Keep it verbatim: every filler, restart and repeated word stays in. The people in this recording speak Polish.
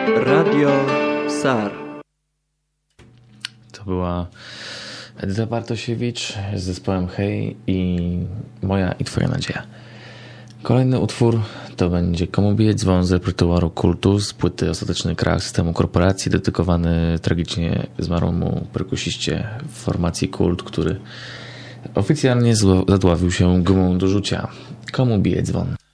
Radio SAR. To była Edyta Bartosiewicz z zespołem Hej i Moja i Twoja nadzieja. Kolejny utwór to będzie Komu bije dzwon z repertuaru Kultu z płyty Ostateczny krach systemu korporacji, dedykowany tragicznie zmarłemu perkusiście w formacji Kult, który oficjalnie zadławił się gumą do rzucia. Komu bije dzwon?